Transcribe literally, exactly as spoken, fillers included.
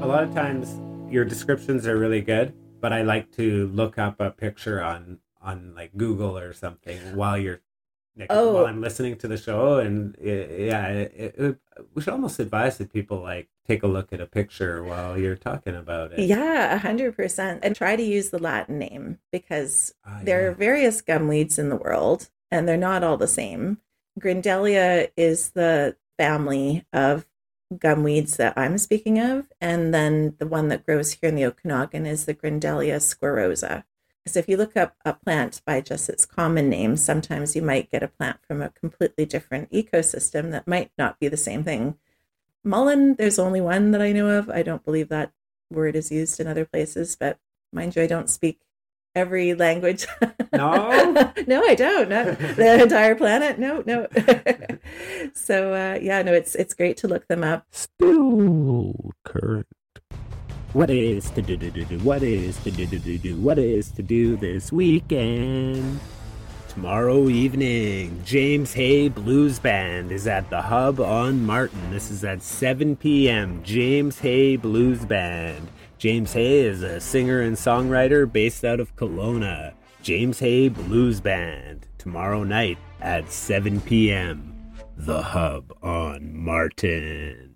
A lot of times your descriptions are really good, but I like to look up a picture on on like Google or something while you're like, Oh, while I'm listening to the show, and it, yeah, it, it, we should almost advise that people like take a look at a picture while you're talking about it. yeah, a hundred percent. And try to use the Latin name because Ah, there are yeah. various gum weeds in the world and they're not all the same. Grindelia is the family of gum weeds that I'm speaking of. And then the one that grows here in the Okanagan is the Grindelia squarosa. Because if you look up a plant by just its common name, sometimes you might get a plant from a completely different ecosystem that might not be the same thing. Mullen, there's only one that I know of. I don't believe that word is used in other places, but mind you, I don't speak every language. No? No, I don't. Not the entire planet. No, no. So uh, yeah, no, it's it's great to look them up. Still current. What is to do, do, do, do, what is to do, do, do, do, what is to do this weekend? Tomorrow evening, James Hay Blues Band is at the Hub on Martin. This is at seven p.m. James Hay Blues Band. James Hay is a singer and songwriter based out of Kelowna. James Hay Blues Band, tomorrow night at seven p.m. The Hub on Martin.